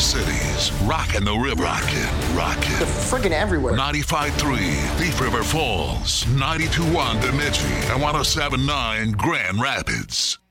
Cities, rockin' the river. Rockin'. Friggin' everywhere. 95.3 Thief River Falls, 92.1 Bemidji, and 107.9 Grand Rapids.